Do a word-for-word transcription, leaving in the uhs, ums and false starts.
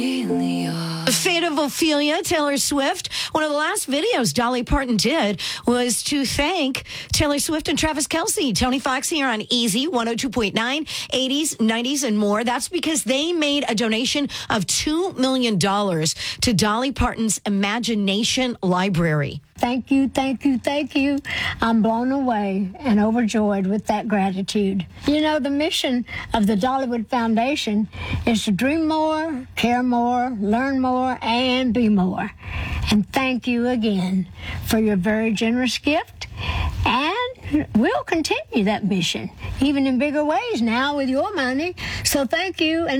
The fate of Ophelia, Taylor Swift. One of the last videos Dolly Parton did was to thank Taylor Swift and Travis Kelce. Tony Fox here on Easy one oh two point nine, eighties, nineties, and more. That's because they made a donation of two million dollars to Dolly Parton's Imagination Library. Thank you, thank you, thank you. I'm blown away and overjoyed with that gratitude. You know, the mission of the Dollywood Foundation is to dream more, care more, learn more, and be more. And thank you again for your very generous gift. And we'll continue that mission, even in bigger ways now with your money. So thank you. And